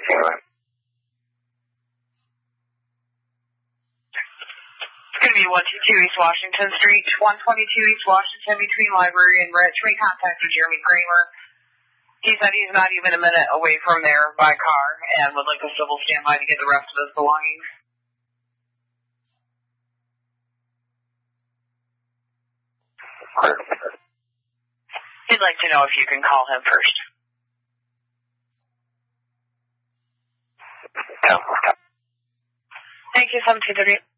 anything of it. It's going to be 122 East Washington Street, 122 East Washington between Library and Rich. We contacted Jeremy Kramer. He said he's not even a minute away from there by car and would like a civil standby to get the rest of his belongings. He'd like to know if you can call him first. Yeah. Thank you, 723.